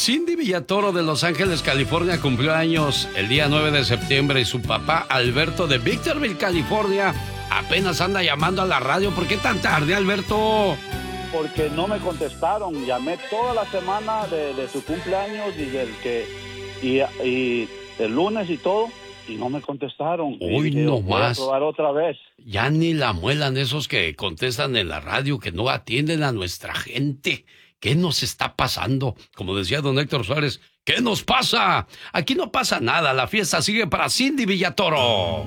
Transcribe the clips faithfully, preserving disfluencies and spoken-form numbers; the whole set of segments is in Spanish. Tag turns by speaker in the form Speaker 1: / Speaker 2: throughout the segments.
Speaker 1: Cindy Villatoro de Los Ángeles, California, cumplió años el día nueve de septiembre y su papá, Alberto de Victorville, California, apenas anda llamando a la radio. ¿Por qué tan tarde, Alberto?
Speaker 2: Porque no me contestaron. Llamé toda la semana de, de su cumpleaños y del que y, y el lunes y todo, y no me contestaron.
Speaker 1: Hoy no más.
Speaker 2: Voy a probar otra vez.
Speaker 1: Ya ni la muelan esos que contestan en la radio, que no atienden a nuestra gente. ¿Qué nos está pasando? Como decía don Héctor Suárez, ¿qué nos pasa? Aquí no pasa nada, la fiesta sigue para Cindy Villatoro.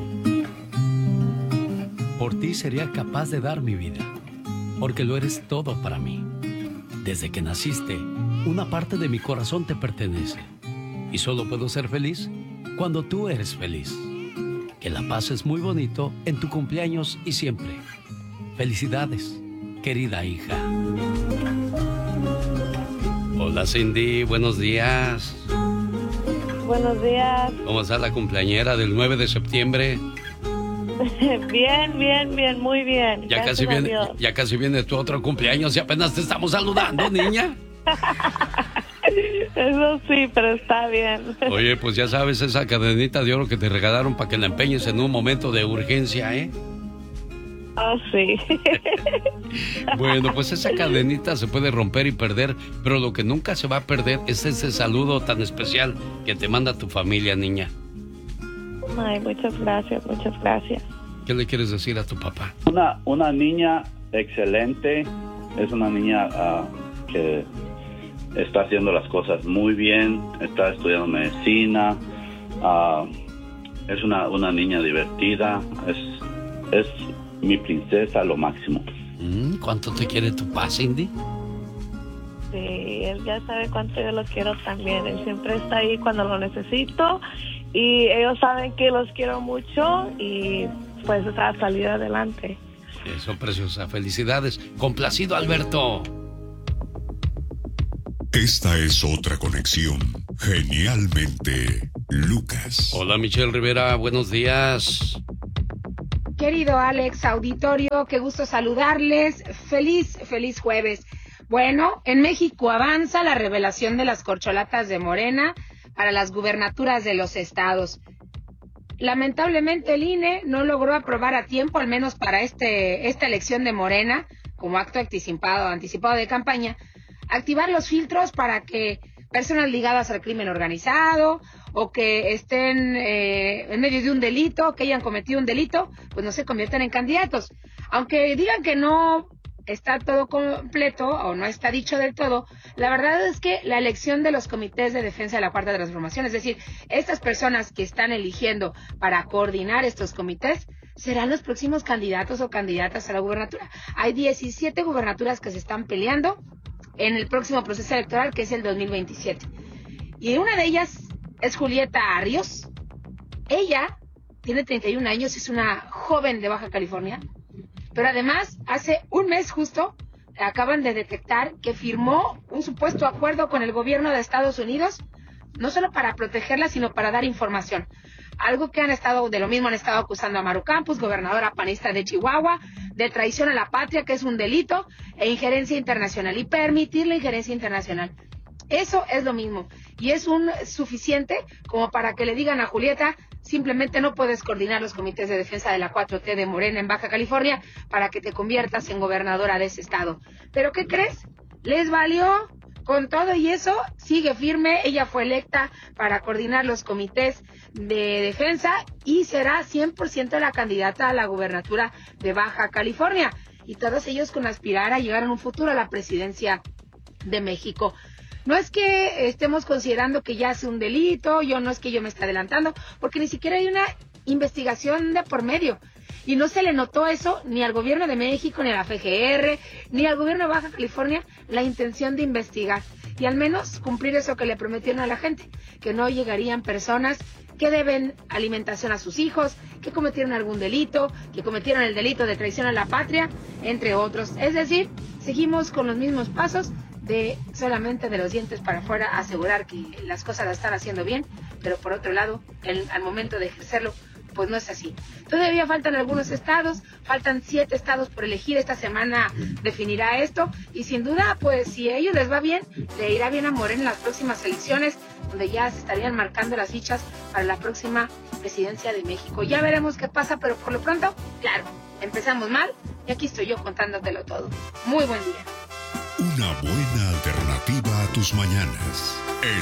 Speaker 1: Por ti sería capaz de dar mi vida, porque lo eres todo para mí. Desde que naciste, una parte de mi corazón te pertenece. Y solo puedo ser feliz cuando tú eres feliz. Que la pases muy bonito en tu cumpleaños y siempre. Felicidades, querida hija. Hola Cindy, buenos días.
Speaker 3: Buenos días.
Speaker 1: ¿Cómo está la cumpleañera del nueve de septiembre?
Speaker 3: Bien, bien, bien, muy bien.
Speaker 1: Ya casi viene, ya casi viene tu otro cumpleaños y apenas te estamos saludando, niña.
Speaker 3: Eso sí, pero está bien.
Speaker 1: Oye, pues ya sabes, esa cadenita de oro que te regalaron para que la empeñes en un momento de urgencia, ¿eh?
Speaker 3: Oh, sí.
Speaker 1: Bueno, pues esa cadenita se puede romper y perder, pero lo que nunca se va a perder es ese saludo tan especial que te manda tu familia, niña.
Speaker 3: Ay, muchas gracias, muchas gracias.
Speaker 1: ¿Qué le quieres decir a tu papá?
Speaker 2: Una, una niña excelente, es una niña uh, que está haciendo las cosas muy bien, está estudiando medicina, uh, es una, una niña divertida, es, es mi princesa, lo máximo.
Speaker 1: ¿Cuánto te quiere tu papá, Cindy?
Speaker 3: Sí, él ya sabe cuánto yo lo quiero también. Él siempre está ahí cuando lo necesito y ellos saben que los quiero mucho y pues a salir adelante.
Speaker 1: Eso, preciosa. Felicidades. Complacido, Alberto.
Speaker 4: Esta es otra conexión. Genialmente, Lucas.
Speaker 1: Hola, Michelle Rivera. Buenos días.
Speaker 5: Querido Alex, auditorio, qué gusto saludarles. Feliz, feliz jueves. Bueno, en México avanza la revelación de las corcholatas de Morena para las gubernaturas de los estados. Lamentablemente el I N E no logró aprobar a tiempo, al menos para este esta elección de Morena, como acto anticipado, anticipado de campaña, activar los filtros para que personas ligadas al crimen organizado o que estén eh, en medio de un delito, que hayan cometido un delito, pues no se conviertan en candidatos. Aunque digan que no está todo completo o no está dicho del todo, la verdad es que la elección de los comités de defensa de la Cuarta Transformación, es decir, estas personas que están eligiendo para coordinar estos comités, serán los próximos candidatos o candidatas a la gubernatura. Hay diecisiete gubernaturas que se están peleando en el próximo proceso electoral, que es el dos mil veintisiete. Y una de ellas es Julieta Arrios. Ella tiene treinta y un años, es una joven de Baja California, pero además hace un mes justo acaban de detectar que firmó un supuesto acuerdo con el gobierno de Estados Unidos, no solo para protegerla, sino para dar información. Algo que han estado, de lo mismo han estado acusando a Maru Campos, gobernadora panista de Chihuahua, de traición a la patria, que es un delito, e injerencia internacional, y permitir la injerencia internacional. Eso es lo mismo, y es un suficiente como para que le digan a Julieta, simplemente no puedes coordinar los comités de defensa de la cuatro T de Morena en Baja California para que te conviertas en gobernadora de ese estado. ¿Pero qué crees? Les valió. Con todo y eso, sigue firme. Ella fue electa para coordinar los comités de defensa y será cien por ciento la candidata a la gubernatura de Baja California. Y todos ellos con aspirar a llegar en un futuro a la presidencia de México. No es que estemos considerando que ya es un delito, yo no es que yo me esté adelantando, porque ni siquiera hay una investigación de por medio. Y no se le notó eso ni al gobierno de México, ni a la F G R, ni al gobierno de Baja California, la intención de investigar. Y al menos cumplir eso que le prometieron a la gente, que no llegarían personas que deben alimentación a sus hijos, que cometieron algún delito, que cometieron el delito de traición a la patria, entre otros. Es decir, seguimos con los mismos pasos de solamente de los dientes para afuera asegurar que las cosas las están haciendo bien, pero por otro lado, el, al momento de ejercerlo, pues no es así. Todavía faltan algunos estados, faltan siete estados por elegir. Esta semana definirá esto y sin duda, pues si a ellos les va bien, le irá bien a Morena en las próximas elecciones, donde ya se estarían marcando las fichas para la próxima presidencia de México. Ya veremos qué pasa, pero por lo pronto, claro, empezamos mal y aquí estoy yo contándotelo todo. Muy buen día.
Speaker 4: Una buena alternativa a tus mañanas. El